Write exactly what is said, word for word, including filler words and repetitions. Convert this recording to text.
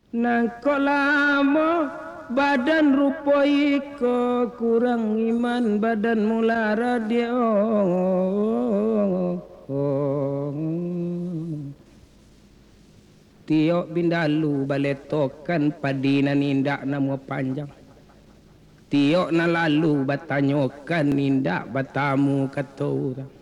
Nangkolamo badan rupa iko kurang iman badan mulara dia tiok bindalu baletokan padina nindak nama panjang tiok na lalu batanyokan nindak batamu kata orang